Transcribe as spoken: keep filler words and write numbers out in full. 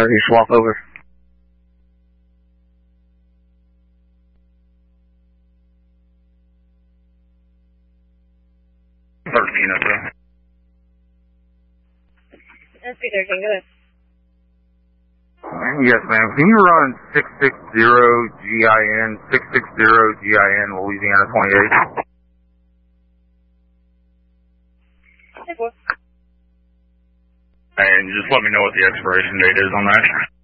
Or you swap over. thirteen, okay. S P thirteen, go ahead. Yes, ma'am. Can you run six six zero G I N, six six zero G I N, Louisiana twenty-eight? ten four. And just let me know what the expiration date is on that.